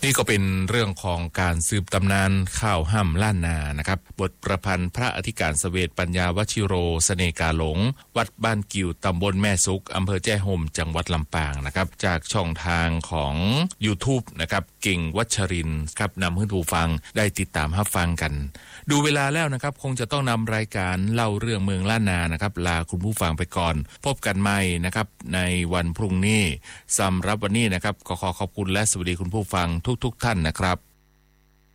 นี่ก็เป็นเรื่องของการสืบตำนานข้าวห่ำล้านนานะครับบทประพันธ์พระอธิการเสวตปัญญาวชิโรเสน่กาหลงวัดบ้านกิ่วตำบลแม่สุกอำเภอแจ้ห่มจังหวัดลำปางนะครับจากช่องทางของ YouTube นะครับเก่งวัชรินทร์ครับนำให้ผู้ฟังได้ติดตามรับฟังกันดูเวลาแล้วนะครับคงจะต้องนำรายการเล่าเรื่องเมืองล้านนานะครับลาคุณผู้ฟังไปก่อนพบกันใหม่นะครับในวันพรุ่งนี้สำหรับวันนี้นะครับขอขอบคุณและสวัสดีคุณผู้ฟังทุกท่านนะครับ